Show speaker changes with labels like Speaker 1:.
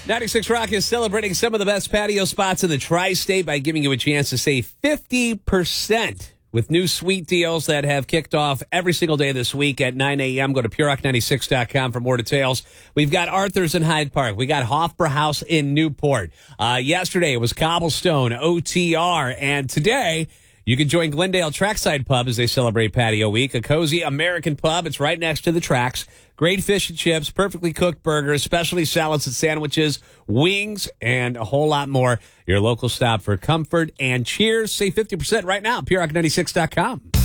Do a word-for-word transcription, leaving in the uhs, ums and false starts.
Speaker 1: ninety-six Rock is celebrating some of the best patio spots in the tri-state by giving you a chance to save fifty percent with new sweet deals that have kicked off every single day this week at nine a.m. Go to pure rock ninety-six dot com for more details. We've got Arthur's in Hyde Park. We got Hofbrauhaus in Newport. Uh, yesterday it was Cobblestone, O T R, and today you can join Glendale Trackside Pub as they celebrate Patio Week, a cozy American pub. It's right next to the tracks. Great fish and chips, perfectly cooked burgers, specialty salads and sandwiches, wings, and a whole lot more. Your local stop for comfort and cheers. Save fifty percent right now at pure rock ninety-six dot com.